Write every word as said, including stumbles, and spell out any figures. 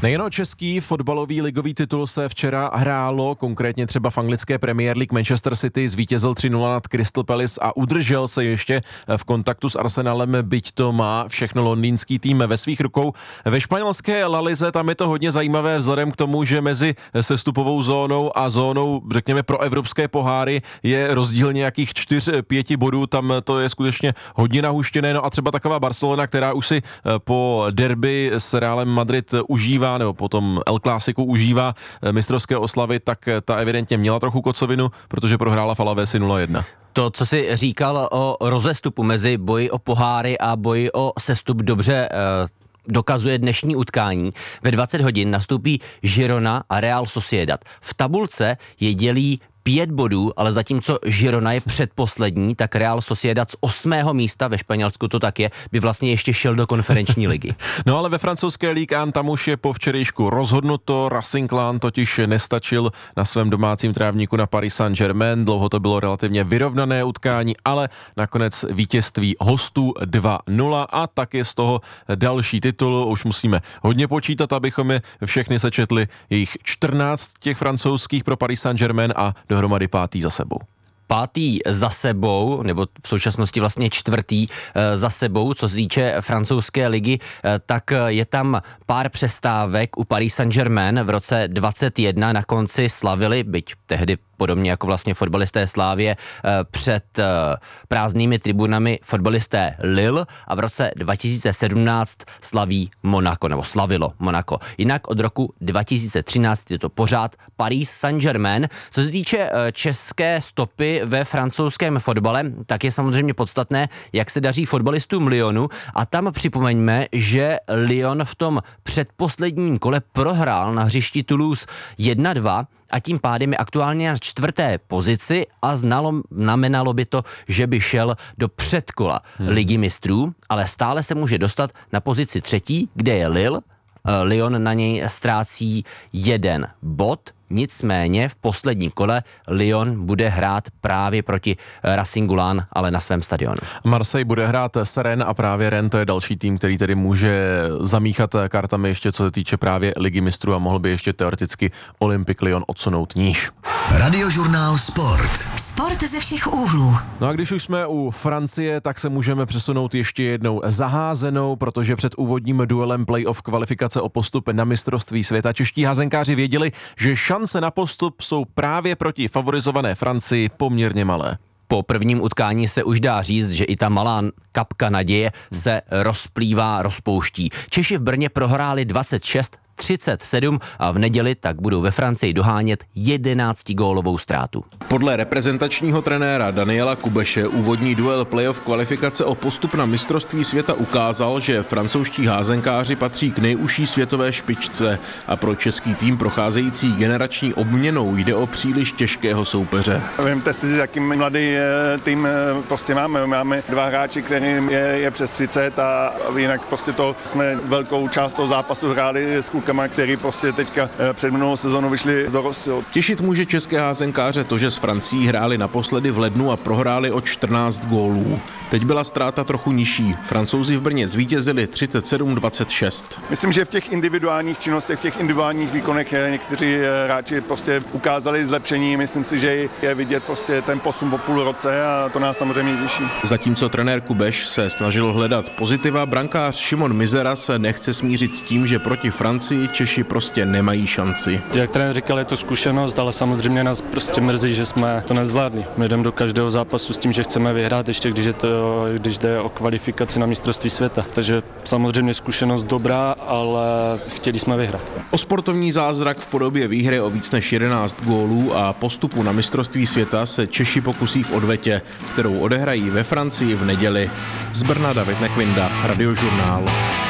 Nejen o český fotbalový ligový titul se včera hrálo, konkrétně třeba v anglické Premier League Manchester City zvítězil tři nula nad Crystal Palace a udržel se ještě v kontaktu s Arsenalem, byť to má všechno londýnský tým ve svých rukou. Ve španělské La Lize tam je to hodně zajímavé vzhledem k tomu, že mezi sestupovou zónou a zónou, řekněme, pro evropské poháry je rozdíl nějakých čtyř pěti bodů, tam to je skutečně hodně nahuštěné. No a třeba taková Barcelona, která už si po derby s Realem Madrid užívá, nebo potom El Clásico užívá mistrovské oslavy, tak ta evidentně měla trochu kocovinu, protože prohrála v Alavesi nula jedna. To, co jsi říkal o rozestupu mezi boji o poháry a boji o sestup, dobře eh, dokazuje dnešní utkání. Ve dvacet hodin nastoupí Girona a Real Sociedad. V tabulce je dělí pět bodů, ale zatímco Girona je předposlední, tak Real Sociedad z osmého místa, ve Španělsku to tak je, by vlastně ještě šel do konferenční ligy. No ale ve francouzské Ligue jedna tam už je po včerejšku rozhodnuto, Racing Lens totiž nestačil na svém domácím trávníku na Paris Saint-Germain, dlouho to bylo relativně vyrovnané utkání, ale nakonec vítězství hostů dva nula a tak je z toho další titul, už musíme hodně počítat, abychom je všechny sečetli, jejich čtrnáct těch francouzských pro Paris Saint-Germain a dohromady pátý za sebou. Pátý za sebou, nebo v současnosti vlastně čtvrtý e, za sebou, co se týče francouzské ligy, e, tak je tam pár přestávek u Paris Saint-Germain v roce dvacet jedna na konci slavili, byť tehdy podobně jako vlastně fotbalisté Slávie před prázdnými tribunami fotbalisté Lille a v roce dva tisíce sedmnáct slaví Monaco, nebo slavilo Monaco. Jinak od roku dva tisíce třináct je to pořád Paris Saint-Germain. Co se týče české stopy ve francouzském fotbale, tak je samozřejmě podstatné, jak se daří fotbalistům Lyonu a tam připomeňme, že Lyon v tom předposledním kole prohrál na hřišti Toulouse jedna dva a tím pádem je aktuálně na čtvrté pozici a znalo, znamenalo by to, že by šel do předkola hmm. Ligy mistrů, ale stále se může dostat na pozici třetí, kde je Lille. Lyon na něj ztrácí jeden bod, nicméně v posledním kole Lyon bude hrát právě proti Racingu Lens, ale na svém stadionu. Marseille bude hrát s Rennes a právě Rennes to je další tým, který tedy může zamíchat kartami ještě co se týče právě Ligy mistrů a mohl by ještě teoreticky Olympique Lyon odsunout níž. Radiožurnál Sport. Sport ze všech úhlů. No a když už jsme u Francie, tak se můžeme přesunout ještě jednou za házenou, protože před úvodním duelem playoff kvalifikace o postup na mistrovství světa čeští házenkáři věděli, že šance na postup jsou právě proti favorizované Francii poměrně malé. Po prvním utkání se už dá říct, že i ta malá kapka naděje se rozplývá, rozpouští. Češi v Brně prohráli dvacet šest třicet sedm a v neděli tak budou ve Francii dohánět jedenáctigólovou ztrátu. Podle reprezentačního trenéra Daniela Kubeše úvodní duel playoff kvalifikace o postup na mistrovství světa ukázal, že francouzští házenkáři patří k nejužší světové špičce a pro český tým procházející generační obměnou jde o příliš těžkého soupeře. Vemte si, jaký mladý tým prostě máme. Máme dva hráči, kterým je, je přes třicet a jinak prostě to jsme velkou část toho zápasu hráli s klukama, který prostě teďka před minulou sezónu vyšli z dorostu. Těšit může české házenkáře to, že s Francií hráli naposledy v lednu a prohráli o čtrnáct gólů. Teď byla ztráta trochu nižší. Francouzi v Brně zvítězili třicet sedm dvacet šest. Myslím, že v těch individuálních činnostech, v těch individuálních výkonech někteří hráči prostě ukázali zlepšení. Myslím si, že je vidět prostě ten posun po půl roce a to nás samozřejmě těší. Zatímco trenér Kubeš se snažil hledat pozitiva, brankář Šimon Mizera se nechce smířit s tím, že proti Francii Češi prostě nemají šanci. Jak trenér říkal, je to zkušenost, ale samozřejmě nás prostě mrzí, že jsme to nezvládli. My jdeme do každého zápasu s tím, že chceme vyhrát, ještě když, je to, když jde o kvalifikaci na mistrovství světa. Takže samozřejmě zkušenost dobrá, ale chtěli jsme vyhrát. O sportovní zázrak v podobě výhry o víc než jedenáct gólů a postupu na mistrovství světa se Češi pokusí v odvetě, kterou odehrají ve Francii v neděli. Z Brna David Nekvinda, Radiožurnál.